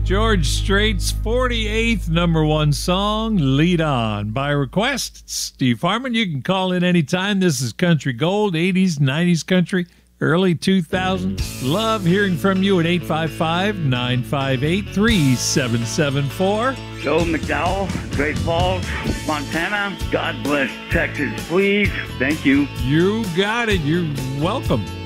George Strait's 48th number one song, Lead On. By request, Steve Harmon. You can call in anytime. This is Country Gold, 80s, 90s country, early 2000s. Love hearing from you at 855-958-3774. Joe McDowell, Great Falls, Montana. God bless Texas, please. Thank you. You got it. You're welcome.